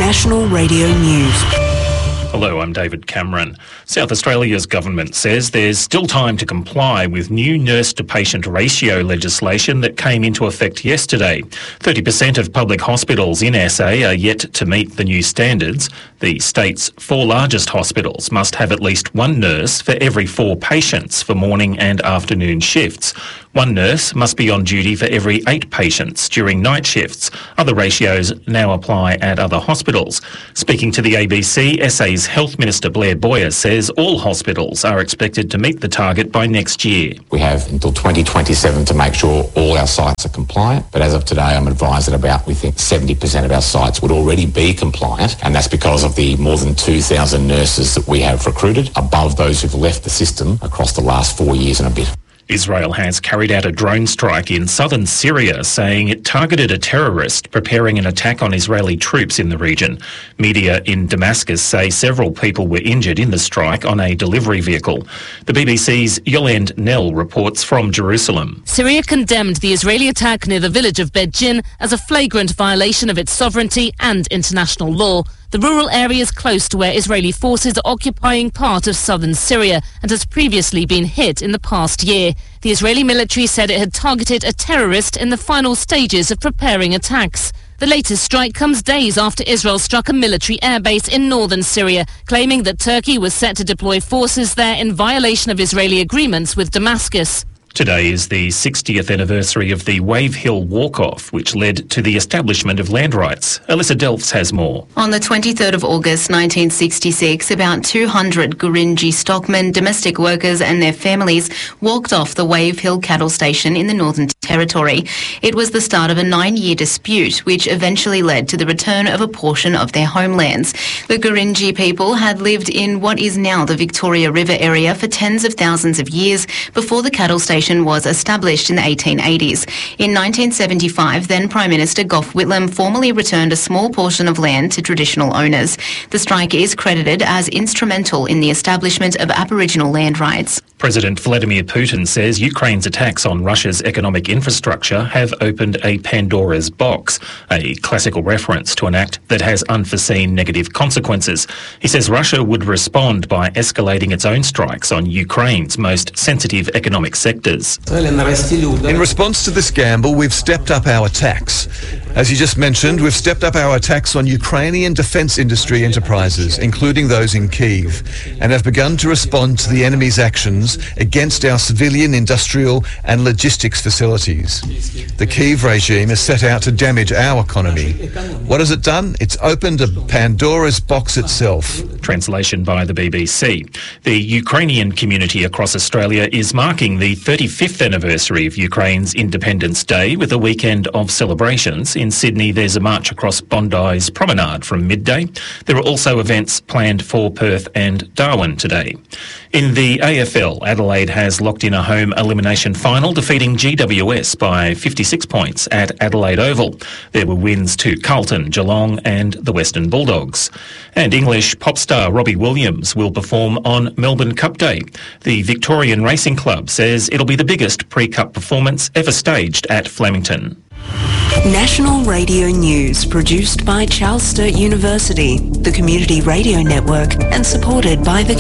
National Radio News. Hello, I'm David Cameron. South Australia's government says there's still time to comply with new nurse-to-patient ratio legislation that came into effect yesterday. 30% of public hospitals in SA are yet to meet the new standards. The state's 4 largest hospitals must have at least 1 nurse for every 4 patients for morning and afternoon shifts. 1 nurse must be on duty for every 8 patients during night shifts. Other ratios now apply at other hospitals. Speaking to the ABC, SA's Health Minister Blair Boyer says all hospitals are expected to meet the target by next year. We have until 2027 to make sure all our sites are compliant, but as of today I'm advised that we think 70% of our sites would already be compliant, and that's because of the more than 2,000 nurses that we have recruited, above those who've left the system across the last 4 years and a bit. Israel has carried out a drone strike in southern Syria, saying it targeted a terrorist preparing an attack on Israeli troops in the region. Media in Damascus say several people were injured in the strike on a delivery vehicle. The BBC's Yolande Nell reports from Jerusalem. Syria condemned the Israeli attack near the village of Beit Jin as a flagrant violation of its sovereignty and international law. The rural area is close to where Israeli forces are occupying part of southern Syria and has previously been hit in the past year. The Israeli military said it had targeted a terrorist in the final stages of preparing attacks. The latest strike comes days after Israel struck a military airbase in northern Syria, claiming that Turkey was set to deploy forces there in violation of Israeli agreements with Damascus. Today is the 60th anniversary of the Wave Hill Walk-Off, which led to the establishment of land rights. Alyssa Delfs has more. On the 23rd of August 1966, about 200 Gurindji stockmen, domestic workers and their families walked off the Wave Hill cattle station in the Northern Territory. It was the start of a 9-year dispute, which eventually led to the return of a portion of their homelands. The Gurindji people had lived in what is now the Victoria River area for tens of thousands of years before the cattle station was established in the 1880s. In 1975, then Prime Minister Gough Whitlam formally returned a small portion of land to traditional owners. The strike is credited as instrumental in the establishment of Aboriginal land rights. President Vladimir Putin says Ukraine's attacks on Russia's economic infrastructure have opened a Pandora's box, a classical reference to an act that has unforeseen negative consequences. He says Russia would respond by escalating its own strikes on Ukraine's most sensitive economic sectors. In response to this gamble, we've stepped up our attacks. As you just mentioned, we've stepped up our attacks on Ukrainian defence industry enterprises, including those in Kyiv, and have begun to respond to the enemy's actions against our civilian, industrial and logistics facilities. The Kyiv regime has set out to damage our economy. What has it done? It's opened a Pandora's box itself. Translation by the BBC. The Ukrainian community across Australia is marking the 35th anniversary of Ukraine's Independence Day with a weekend of celebrations. In Sydney, there's a march across Bondi's Promenade from midday. There are also events planned for Perth and Darwin today. In the AFL, Adelaide has locked in a home elimination final, defeating GWS by 56 points at Adelaide Oval. There were wins to Carlton, Geelong and the Western Bulldogs. And English pop star Robbie Williams will perform on Melbourne Cup Day. The Victorian Racing Club says it'll be the biggest pre-Cup performance ever staged at Flemington. National Radio News, produced by Charles Sturt University, the Community Radio Network, and supported by the